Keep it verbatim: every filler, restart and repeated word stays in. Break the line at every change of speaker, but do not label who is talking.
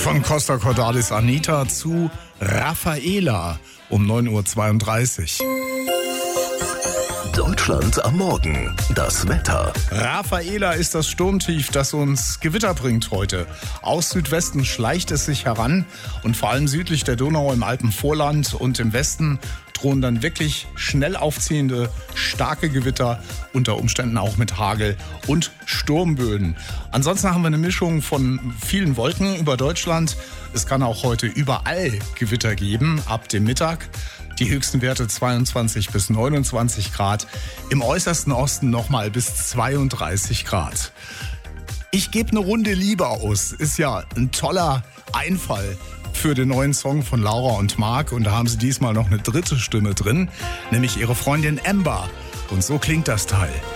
Von Costa Cordalis Anita zu Raffaela um neun Uhr zweiunddreißig.
Deutschland am Morgen. Das Wetter.
Raffaela ist das Sturmtief, das uns Gewitter bringt heute. Aus Südwesten schleicht es sich heran und vor allem südlich der Donau im Alpenvorland und im Westen drohen dann wirklich schnell aufziehende, starke Gewitter, unter Umständen auch mit Hagel und Sturmböen. Ansonsten haben wir eine Mischung von vielen Wolken über Deutschland. Es kann auch heute überall Gewitter geben, ab dem Mittag. Die höchsten Werte zweiundzwanzig bis neunundzwanzig Grad. Im äußersten Osten nochmal bis zweiunddreißig Grad. Ich gebe eine Runde Liebe aus. Ist ja ein toller Einfall für den neuen Song von Laura und Marc. Und da haben sie diesmal noch eine dritte Stimme drin, nämlich ihre Freundin Amber. Und so klingt das Teil.